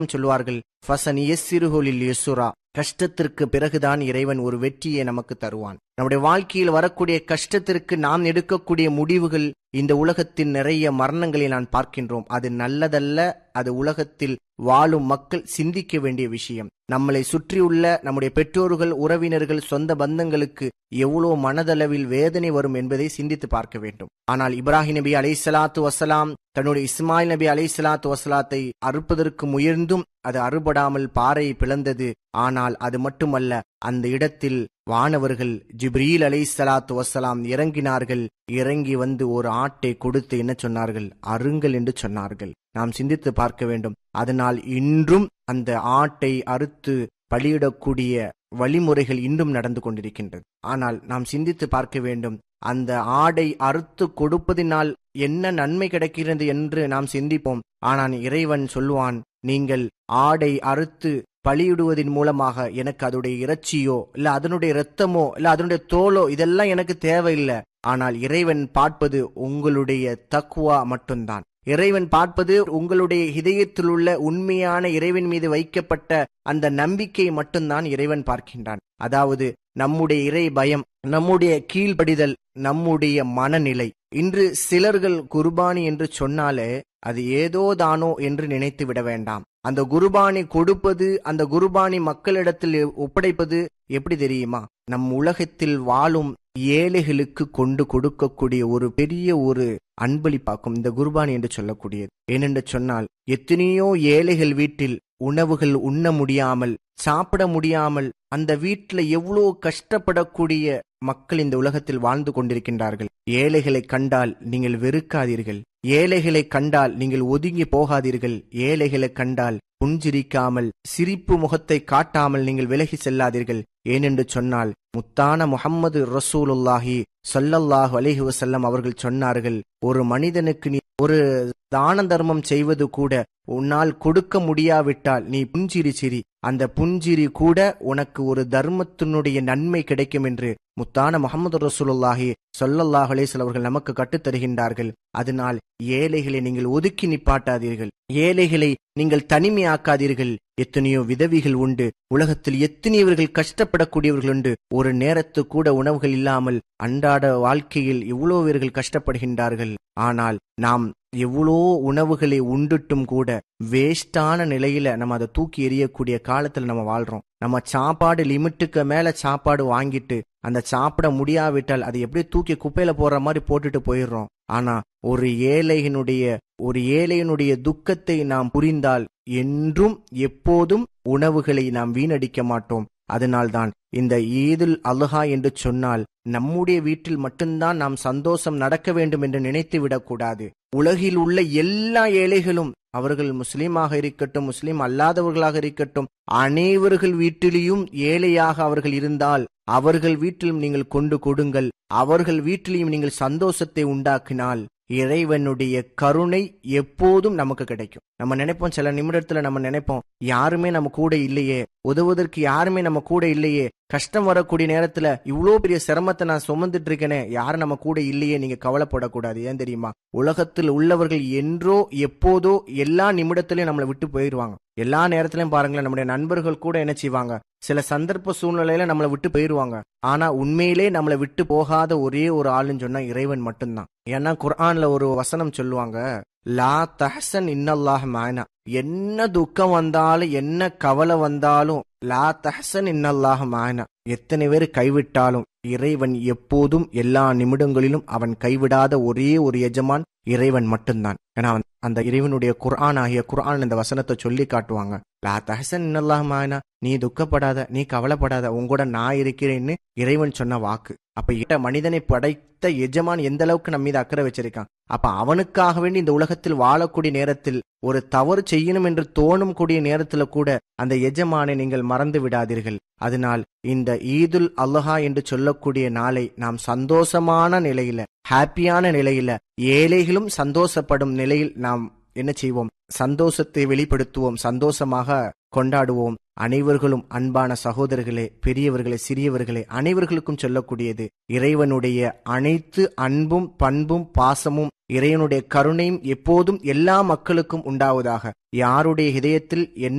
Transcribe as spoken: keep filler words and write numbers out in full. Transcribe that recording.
சொல்வார்கள், ஃபஸனியஸ்ஸிருஹுலில் யுஸ்ரா, கஷ்டத்திற்கு பிறகுதான் இறைவன் ஒரு வெற்றியை நமக்கு தருவான். நம்முடைய வாழ்க்கையில் வரக்கூடிய கஷ்டத்திற்கு நாம் எடுக்கக்கூடிய முடிவுகள் இந்த உலகத்தின் நிறைய மரணங்களை நான் பார்க்கின்றோம். அது நல்லதல்ல. அது உலகத்தில் வாழும் மக்கள் சிந்திக்க வேண்டிய விஷயம். நம்மளை சுற்றியுள்ள நம்முடைய பெற்றோர்கள், உறவினர்கள், சொந்த பந்தங்களுக்கு எவ்வளோ மனதளவில் வேதனை வரும் என்பதை சிந்தித்து பார்க்க வேண்டும். ஆனால் இப்ராஹிம் நபி அலைஹிஸ்ஸலாத்து வஸ்ஸலாம் தன்னுடைய இஸ்மாயில் நபி அலைஹிஸ்ஸலாத்து வஸ்ஸலாத்தை அறுப்பதற்கு முயர்ந்தும் அது அறுபடாமல் பாறையை பிளந்தது. ஆனால் அது மட்டுமல்ல, அந்த இடத்தில் வானவர்கள் ஜிப்ரீல் அலைஹிஸ்ஸலாத்து வஸ்ஸலாம் இறங்கினார்கள். இறங்கி வந்து ஒரு ஆட்டை கொடுத்து என்ன சொன்னார்கள்? அருங்கள் என்று சொன்னார்கள். நாம் சிந்தித்து பார்க்க வேண்டும். அதனால் இன்றும் அந்த ஆட்டை அறுத்து பலியிடக்கூடிய வழிமுறைகள் இன்றும் நடந்து கொண்டிருக்கின்றது. ஆனால் நாம் சிந்தித்து பார்க்க வேண்டும், அந்த ஆடை அறுத்து கொடுப்பதினால் என்ன நன்மை கிடைக்கிறது என்று நாம் சிந்திப்போம். ஆனால் இறைவன் சொல்வான், நீங்கள் ஆடை அறுத்து பலியிடுவதன் மூலமாக எனக்கு அதனுடைய இறைச்சியோ இல்ல அதனுடைய இரத்தமோ இல்ல அதனுடைய தோலோ இதெல்லாம் எனக்கு தேவையில்லை. ஆனால் இறைவன் பார்ப்பது உங்களுடைய தக்வா மட்டும்தான். இறைவன் பார்ப்பது உங்களுடைய இதயத்தில் உள்ள உண்மையான இறைவன் மீது வைக்கப்பட்ட அந்த நம்பிக்கை மட்டும்தான் இறைவன் பார்க்கின்றான். அதாவது நம்முடைய இறை பயம், நம்முடைய கீழ்ப்படிதல், நம்முடைய மனநிலை. இன்று சிலர்கள் குர்பானி என்று சொன்னாலே அது ஏதோ தானோ என்று நினைத்து விட வேண்டாம். அந்த குர்பானி கொடுப்பது, அந்த குர்பானி மக்களிடத்தில் ஒப்படைப்பது எப்படி தெரியுமா? நம் உலகத்தில் வாழும் ஏழைகளுக்கு கொண்டு கொடுக்கக்கூடிய ஒரு பெரிய ஒரு அன்பளிப்பாக்கும் இந்த குர்பானி என்று சொல்லக்கூடியது. ஏனென்று சொன்னால், எத்தனையோ ஏழைகள் வீட்டில் உணவுகள் உண்ண முடியாமல், சாப்பிட முடியாமல், அந்த வீட்டில் எவ்வளோ கஷ்டப்படக்கூடிய மக்கள் இந்த உலகத்தில் வாழ்ந்து கொண்டிருக்கின்றார்கள். ஏழைகளை கண்டால் நீங்கள் வெறுக்காதீர்கள். ஏழைகளை கண்டால் நீங்கள் ஒதுங்கி போகாதீர்கள். ஏழைகளை கண்டால் புஞ்சிரிக்காமல், சிரிப்பு முகத்தை காட்டாமல் நீங்கள் விலகி செல்லாதீர்கள். ஏனென்று சொன்னால், முத்தான முஹம்மது ரசூலுல்லாஹி ஸல்லல்லாஹு அலைஹி வஸல்லம் அவர்கள் சொன்னார்கள், ஒரு மனிதனுக்கு நீ ஒரு தான தர்மம் செய்வது கூட உன்னால் கொடுக்க முடியாவிட்டால் நீ புஞ்சிரி சிரி, அந்த புஞ்சிரி கூட உனக்கு ஒரு தர்மத்தினுடைய நன்மை கிடைக்கும் என்று முத்தான முஹம்மது ரசூலுல்லாஹி ஸல்லல்லாஹு அலைஹி வஸல்லம் அவர்கள் நமக்கு கற்றுத்தருகின்றார்கள். அதனால் ஏழைகளை நீங்கள் ஒதுக்கி நிப்பாட்டாதீர்கள். ஏழைகளை நீங்கள் தனிமையாக்காதீர்கள். எத்தனையோ விதவிகள் உண்டு உலகத்தில், எத்தனையவர்கள் கஷ்டப்படக்கூடியவர்கள் உண்டு. ஒரு நேரத்து கூட உணவுகள் இல்லாமல் அன்றாட வாழ்க்கையில் எவ்வளோ பேர்கள் கஷ்டப்படுகின்றார்கள். ஆனால் நாம் எவ்வளோ உணவுகளை உண்டுட்டும் கூட வேஸ்டான நிலையில நம்ம அதை தூக்கி எறியக்கூடிய காலத்துல நம்ம வாழ்றோம். நம்ம சாப்பாடு லிமிட்டுக்கு மேல சாப்பாடு வாங்கிட்டு அந்த சாப்பிட முடியாவிட்டால் அதை எப்படி தூக்கி குப்பையில போடுற மாதிரி போட்டுட்டு போயிடுறோம். ஆனா ஒரு ஏழையினுடைய ஒரு ஏழையினுடைய துக்கத்தை நாம் புரிந்தால் என்றும் எப்போதும் உணவுகளை நாம் வீணடிக்க மாட்டோம். அதனால்தான் இந்த ஈதுல் அல்ஹா என்று சொன்னால் நம்முடைய வீட்டில் மட்டும்தான் நாம் சந்தோஷம் நடக்க வேண்டும் என்று நினைத்து விடக்கூடாது. உலகில் உள்ள எல்லா ஏழைகளும், அவர்கள் முஸ்லீமாக இருக்கட்டும், முஸ்லீம் அல்லாதவர்களாக இருக்கட்டும், அனைவர்கள் வீட்டிலேயும் ஏழையாக அவர்கள் இருந்தால் அவர்கள் வீட்டிலும் நீங்கள் கொண்டு கொடுங்கள். அவர்கள் வீட்டிலையும் நீங்கள் சந்தோஷத்தை உண்டாக்கினால் இறைவனுடைய கருணை எப்போதும் நமக்கு கிடைக்கும். நம்ம நினைப்போம், சில நிமிடத்துல நம்ம நினைப்போம், யாருமே நம்ம கூட இல்லையே, உதவுவதற்கு யாருமே நம்ம கூட இல்லையே, கஷ்டம் வரக்கூடிய நேரத்துல இவ்வளோ பெரிய சிரமத்தை நான் சுமந்துட்டு இருக்கேனே, யாரும் நம்ம கூட இல்லையே. நீங்க கவலைப்படக்கூடாது. ஏன் தெரியுமா? உலகத்தில் உள்ளவர்கள் என்றோ எப்போதோ எல்லா நிமிடத்திலையும் நம்மளை விட்டு போயிடுவாங்க. எல்லா நேரத்திலையும் பாருங்களேன், நம்முடைய நண்பர்கள் கூட என்ன செய்வாங்க, சில சந்தர்ப்ப சூழ்நிலையில நம்மளை விட்டு போயிடுவாங்க. ஆனா உண்மையிலே நம்மளை விட்டு போகாத ஒரே ஒரு ஆளுன்னு சொன்னா இறைவன் மட்டும்தான். ஏன்னா குர்ஆன்ல ஒரு வசனம் சொல்லுவாங்க, லா தஹ்சன் இன்னல்லாஹ் மஅனா. என்ன துக்கம் வந்தாலும், என்ன கவலை வந்தாலும், லா தஹ்சன் இன்னல்லாஹ் மஅனா. எத்தனை பேர் கைவிட்டாலும் இறைவன் எப்போதும் எல்லா நிமிடங்களிலும் அவன் கைவிடாத ஒரே ஒரு எஜமான் இறைவன் மட்டும்தான். ஏன்னா அந்த இறைவனுடைய குர்ஆன் ஆகிய குர்ஆன் இந்த வசனத்தை சொல்லி காட்டுவாங்க. லா தஹ்சன் இன்னல்லாஹ் மஅனா, நீ துக்கப்படாத, நீ கவலைப்படாத, உங்கூட நான் இருக்கிறேன்னு இறைவன் சொன்ன வாக்கு. அப்ப இட்ட மனிதனை படைத்த எஜமான் எந்த அளவுக்கு நம்ம மீது அக்கறை வச்சிருக்கான். அப்ப அவனுக்காக வேண்டி இந்த உலகத்தில் வாழக்கூடிய நேரத்தில், ஒரு தவறு செய்யணும் என்று தோணும் கூடிய நேரத்துல கூட அந்த எஜமானை நீங்கள் மறந்து விடாதீர்கள். அதனால் இந்த ஈதுல் அல்ஹா என்று சொல்லக்கூடிய நாளை நாம் சந்தோஷமான நிலையில, ஹாப்பியான நிலையில, ஏழைகளும் சந்தோஷப்படும் நிலையில் நாம் என்ன செய்வோம்? சந்தோஷத்தை வெளிப்படுத்துவோம், சந்தோஷமாக கொண்டாடுவோம். அனைவர்களும் அன்பான சகோதரர்களே, பெரியவர்களே, சிறியவர்களே, அனைவர்களுக்கும் சொல்லக்கூடியது, இறைவனுடைய அனைத்து அன்பும் பண்பும் பாசமும் இறைவனுடைய கருணையும் எப்போதும் எல்லா மக்களுக்கும் உண்டாவதாக. யாருடைய இதயத்தில் என்ன